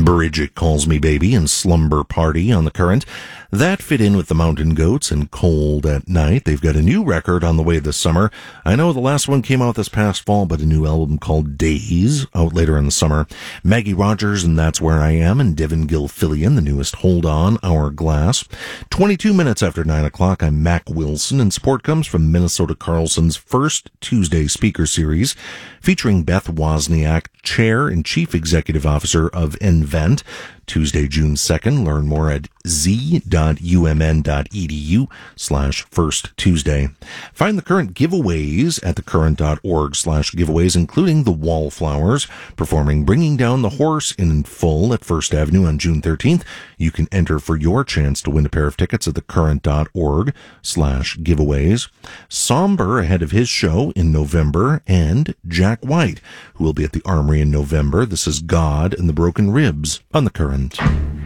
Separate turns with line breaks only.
Bridget Calls Me Baby and Slumber Party on the Current. That fit in with the Mountain Goats and Cold at Night. They've got a new record on the way this summer. I know the last one came out this past fall, but a new album called Days out later in the summer. Maggie Rogers and That's Where I Am, and Devin Gilfillian, the newest Hold On, Hourglass. 22 minutes after 9 o'clock, I'm Mac Wilson, and support comes from Minnesota Carlson's first Tuesday speaker series, featuring Beth Wozniak, Chair and Chief Executive Officer of nVent. Tuesday, June 2nd. Learn more at z.umn.edu/First Tuesday. Find the Current giveaways at thecurrent.org/giveaways, including the Wallflowers performing Bringing Down the Horse in full at First Avenue on June 13th. You can enter for your chance to win a pair of tickets at thecurrent.org/giveaways. Somber ahead of his show in November, and Jack White, who will be at the Armory in November. This is God and the Broken Ribs on the Current.